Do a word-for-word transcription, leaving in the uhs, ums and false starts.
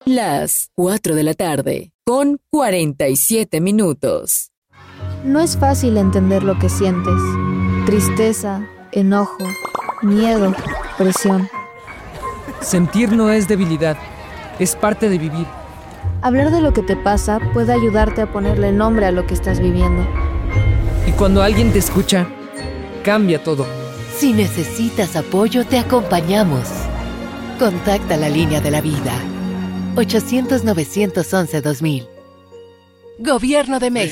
Las cuatro de la tarde, con cuarenta y siete minutos. No es fácil entender lo que sientes. Tristeza, enojo, miedo, presión. Sentir no es debilidad, es parte de vivir. Hablar de lo que te pasa puede ayudarte a ponerle nombre a lo que estás viviendo. Y cuando alguien te escucha, cambia todo. Si necesitas apoyo, te acompañamos. Contacta la línea de la vida. ochocientos, novecientos once, dos mil. Gobierno de México.